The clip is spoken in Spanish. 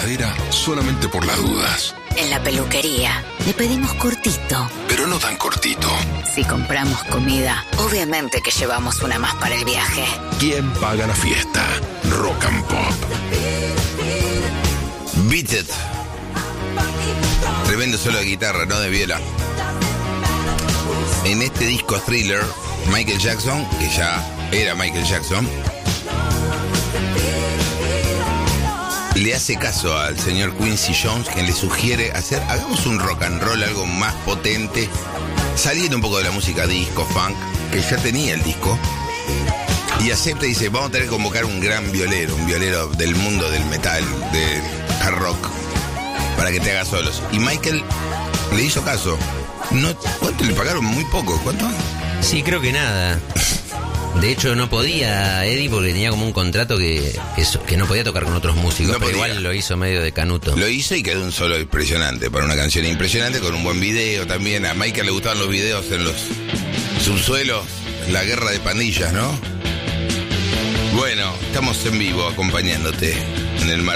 heladera solamente por las dudas. En la peluquería le pedimos cortito. Pero no tan cortito. Si compramos comida, obviamente que llevamos una más para el viaje. ¿Quién paga la fiesta? Rock and Pop. Beat It. Tremendo solo de guitarra, ¿no? De viola. En este disco Thriller, Michael Jackson, que ya era Michael Jackson, le hace caso al señor Quincy Jones, que le sugiere hagamos un rock and roll, algo más potente, saliendo un poco de la música disco, funk, que ya tenía el disco, y acepta y dice, vamos a tener que convocar un gran violero, un violero del mundo del metal, del hard rock, para que te haga solos. Y Michael le hizo caso. ¿Cuánto le pagaron? Muy poco. ¿Cuánto? Sí, creo que nada. De hecho, no podía Eddie porque tenía como un contrato que no podía tocar con otros músicos, no pero podía. Igual lo hizo medio de canuto. Lo hizo y quedó un solo impresionante, para una canción impresionante, con un buen video también. A Michael le gustaban los videos en los subsuelos, la guerra de pandillas, ¿no? Bueno, estamos en vivo acompañándote en el mar.